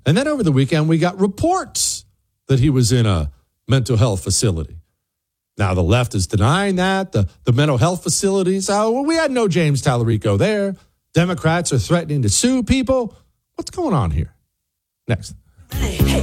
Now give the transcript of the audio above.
And then over the weekend, we got reports that he was in a mental health facility. Now, the left is denying that. The mental health facilities, we had no James Tallarico there. Democrats are threatening to sue people. What's going on here? Next. Hey,